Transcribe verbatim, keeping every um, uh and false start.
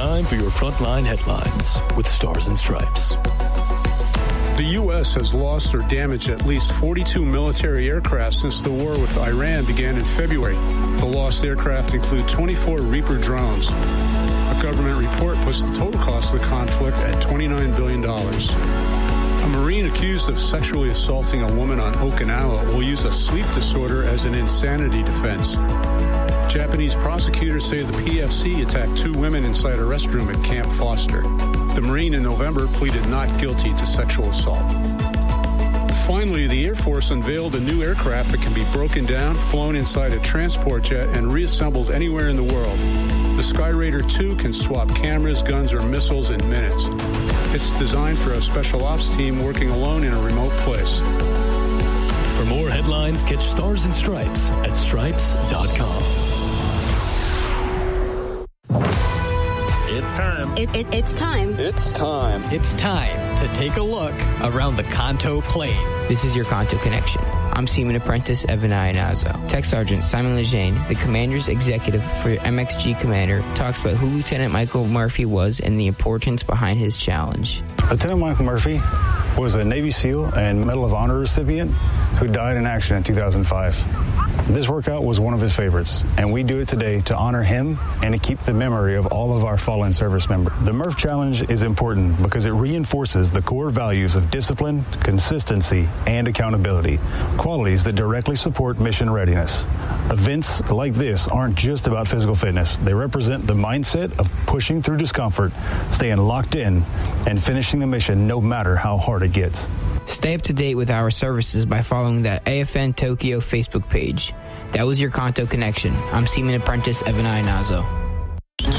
Time for your Frontline Headlines with Stars and Stripes. The U S has lost or damaged at least forty-two military aircraft since the war with Iran began in February. The lost aircraft include twenty-four Reaper drones. A government report puts the total cost of the conflict at twenty-nine billion dollars. A Marine accused of sexually assaulting a woman on Okinawa will use a sleep disorder as an insanity defense. Japanese prosecutors say the P F C attacked two women inside a restroom at Camp Foster. The Marine in November pleaded not guilty to sexual assault. Finally, the Air Force unveiled a new aircraft that can be broken down, flown inside a transport jet, and reassembled anywhere in the world. The Skyraider two can swap cameras, guns, or missiles in minutes. It's designed for a special ops team working alone in a remote place. For more headlines, catch Stars and Stripes at stripes dot com. It's time. It, it, it's time. It's time. It's time to take a look around the Kanto Plain. This is your Kanto Connection. I'm Seaman Apprentice Evan Ionazo. Tech Sergeant Simon Lejeune, the Commander's Executive for M X G Commander, talks about who Lieutenant Michael Murphy was and the importance behind his challenge. Lieutenant Michael Murphy was a Navy SEAL and Medal of Honor recipient who died in action in two thousand five. This workout was one of his favorites, and we do it today to honor him and to keep the memory of all of our fallen service members. The Murph Challenge is important because it reinforces the core values of discipline, consistency, and accountability, qualities that directly support mission readiness. Events like this aren't just about physical fitness. They represent the mindset of pushing through discomfort, staying locked in, and finishing the mission no matter how hard it gets. Stay up to date with our services by following the A F N Tokyo Facebook page. That was your Kanto Connection. I'm Seaman Apprentice Evan Ionazo.